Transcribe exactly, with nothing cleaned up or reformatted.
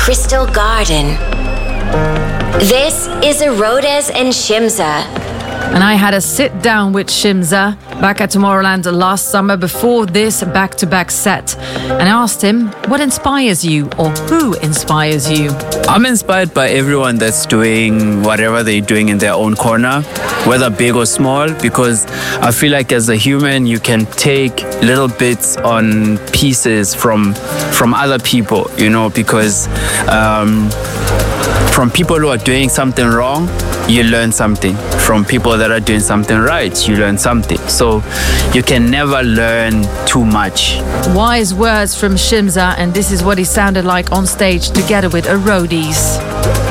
Crystal Garden. This is Herodes and Shimza. And I had a sit down with Shimza back at Tomorrowland last summer before this back-to-back set. And I asked him, what inspires you, or who inspires you? I'm inspired by everyone that's doing whatever they're doing in their own corner, whether big or small, because I feel like as a human, you can take little bits on pieces from from other people, you know, because um, from people who are doing something wrong, you learn something. From people that are doing something right, you learn something. So you can never learn too much. Wise words from Shimza, and this is what he sounded like on stage together with Herodes.